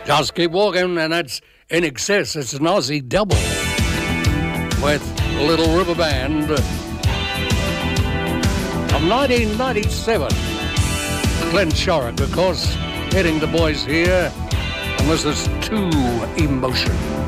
Just keep walking, and that's In Excess. It's an Aussie double with Little River Band of 1997. Glenn Shorrock, of course, heading the boys here, and this is Too Emotion.